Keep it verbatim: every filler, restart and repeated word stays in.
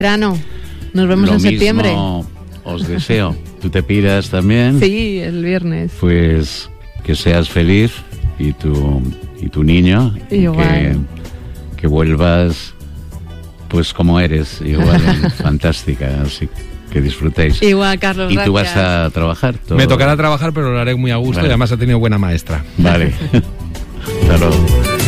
Verano. Nos vemos Lo en septiembre. Mismo os deseo. Tú te piras también. Sí, el viernes. Pues que seas feliz y tu, y tu niño. Igual. Que, que vuelvas pues como eres, igual, fantástica. Así que disfrutéis. Igual, Carlos, ¿Y gracias. tú vas a trabajar? Todo? Me tocará trabajar, pero lo haré muy a gusto, Vale. y además ha tenido buena maestra. Vale. Hasta luego.